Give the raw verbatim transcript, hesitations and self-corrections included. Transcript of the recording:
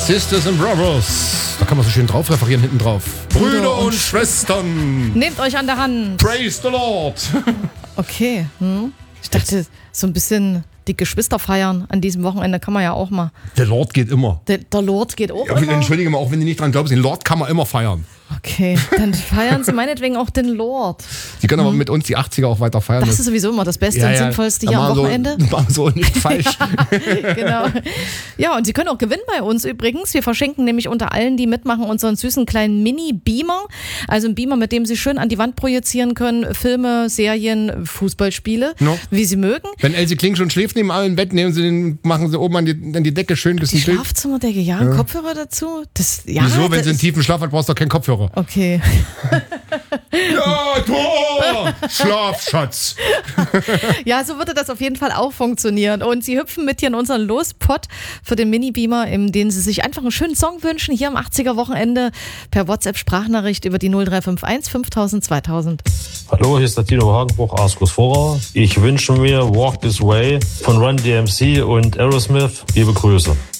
Sisters and Brothers. Da kann man so schön drauf referieren, hinten drauf. Brüder, Brüder und, und Schwestern. Nehmt euch an der Hand. Praise the Lord. Okay. Hm. Ich dachte, so ein bisschen die Geschwister feiern an diesem Wochenende kann man ja auch mal. Der Lord geht immer. Der, der Lord geht auch ja, immer? Entschuldige mal, auch wenn du nicht dran glaubst, den Lord kann man immer feiern. Okay, dann feiern sie meinetwegen auch den Lord. Die können hm. aber mit uns die achtziger auch weiter feiern. Das ist sowieso immer das Beste ja, und ja. Sinnvollste hier am Wochenende. So, so nicht falsch. Genau. Ja, und Sie können auch gewinnen bei uns übrigens. Wir verschenken nämlich unter allen, die mitmachen, unseren süßen kleinen Mini-Beamer. Also ein Beamer, mit dem Sie schön an die Wand projizieren können. Filme, Serien, Fußballspiele, no. wie Sie mögen. Wenn Else Kling schon schläft neben allen Bett, nehmen Sie den, machen Sie oben an die, an die Decke schön das Die Schlafzimmerdecke, ja, ja. Kopfhörer dazu. Das, ja, Wieso, wenn das Sie einen tiefen Schlaf hat, brauchst du doch keinen Kopfhörer. Okay. Ja, Tor! Schlaf, Schatz! Ja, so würde das auf jeden Fall auch funktionieren. Und Sie hüpfen mit hier in unseren Lospot für den Mini-Beamer, in dem Sie sich einfach einen schönen Song wünschen, hier am achtziger-Wochenende per WhatsApp-Sprachnachricht über die null drei fünf eins fünftausend zweitausend. Hallo, hier ist der Tino Hagenbruch aus Großvorau. Ich wünsche mir Walk This Way von Run D M C und Aerosmith. Liebe Grüße.